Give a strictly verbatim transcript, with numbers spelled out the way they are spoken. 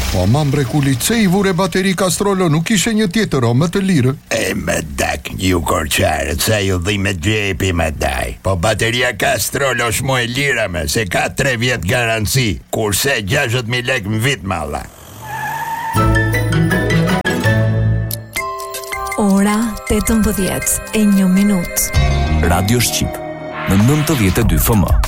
Po ma mrekulli, pse i vure bateri Castrollo, nuk ishe një tjetër o më të lirë? E më dak ju korçarët, sa ju dhimet gjepi më daj. Po bateria Castrollo është më e lira me, se ka tre vjet garanci, kurse gjashtëdhjetë mijë lekë në vit malla. Ora tetëmbëdhjetë e një minutë. Radio Shqip në nëntëdhjetë e dy F M.